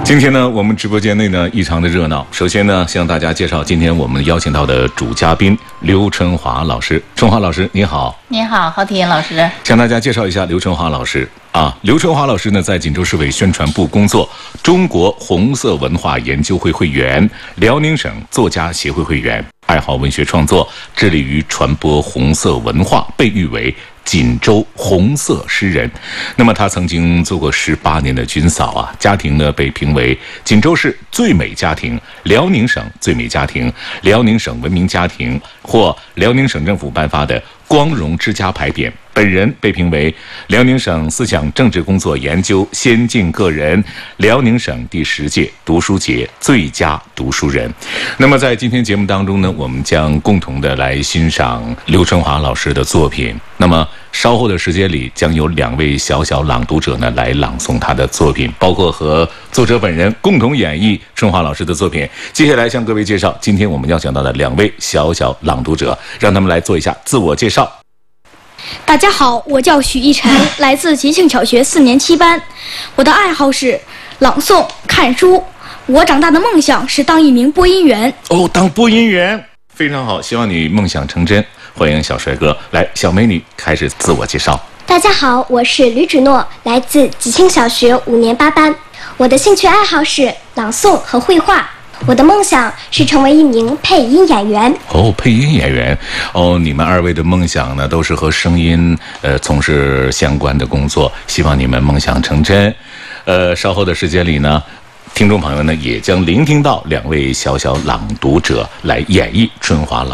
今天呢，我们直播间内呢异常的热闹。首先呢，向大家介绍今天我们邀请到的主嘉宾刘春华老师。春华老师，你好。 你好，郝体老师。 向大家介绍一下刘春华老师啊。刘春华老师呢，在锦州市委宣传部工作，中国红色文化研究会会员，辽宁省作家协会会员，爱好文学创作，致力于传播红色文化，被誉为锦州红色诗人。那么他曾经做过18年的军嫂啊，家庭呢被评为锦州市最美家庭、辽宁省最美家庭、辽宁省文明家庭，或辽宁省政府颁发的光荣之家牌匾。本人被评为辽宁省思想政治工作研究先进个人、辽宁省第10届读书节最佳读书人。那么在今天节目当中呢，我们将共同的来欣赏刘春华老师的作品。那么稍后的时间里，将有2位小朗读者呢来朗诵他的作品，包括和作者本人共同演绎春华老师的作品。接下来向各位介绍今天我们要讲到的2位小朗读者，让他们来做一下自我介绍。 大家好，我叫许一晨，来自吉庆小学4年7班。我的爱好是朗诵、看书。我长大的梦想是当一名播音员。 哦，当播音员非常好，希望你梦想成真。欢迎小帅哥，来，小美女开始自我介绍。 大家好，我是吕芷诺，来自吉庆小学5年8班。我的兴趣爱好是朗诵和绘画。我的梦想是成为一名配音演员。 哦，配音演员。哦，你们2位的梦想呢，都是和声音从事相关的工作，希望你们梦想成真。稍后的时间里呢，听众朋友呢也将聆听到2位小朗读者来演绎春华老